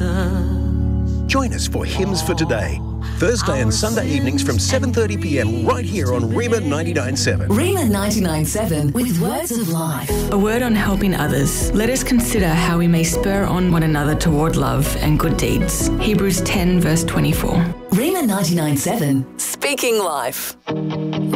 Join us for Hymns for Today, Thursday and Sunday evenings from 7:30 p.m. right here on Rima 99.7. Rima 99.7 with words of life. A word on helping others. Let us consider how we may spur on one another toward love and good deeds. Hebrews 10 verse 24. Rima 99.7, speaking life.